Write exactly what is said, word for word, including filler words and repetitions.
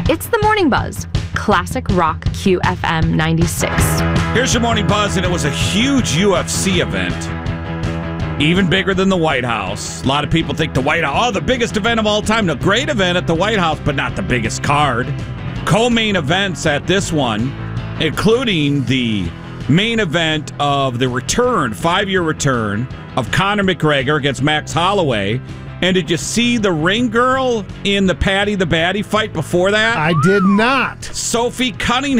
It's the Morning Buzz. Classic Rock Q F M ninety-six. Here's your Morning Buzz, and it was a huge U F C event. Even bigger than the White House. A lot of people think the White House, oh, the biggest event of all time. A great event at the White House, but not the biggest card. Co-main events at this one, including the main event of the return, five-year return of Conor McGregor against Max Holloway. And did you see the ring girl in the Patty the Batty fight before that? I did not. Sophie Cunningham.